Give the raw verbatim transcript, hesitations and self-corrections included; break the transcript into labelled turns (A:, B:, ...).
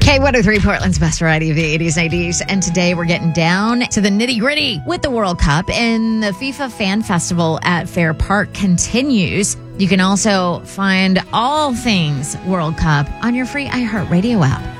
A: K one oh three, Portland's best variety of the eighties, nineties. And today we're getting down to the nitty gritty with the World Cup. And the FIFA Fan Festival at Fair Park continues. You can also find all things World Cup on your free iHeartRadio app.